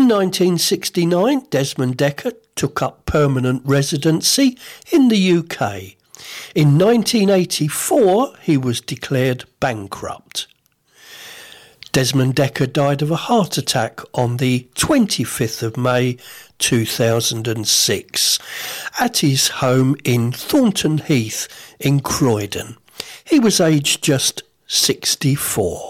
In 1969, Desmond Dekker took up permanent residency in the UK. In 1984, he was declared bankrupt. Desmond Dekker died of a heart attack on the 25th of May 2006 at his home in Thornton Heath in Croydon. He was aged just 64.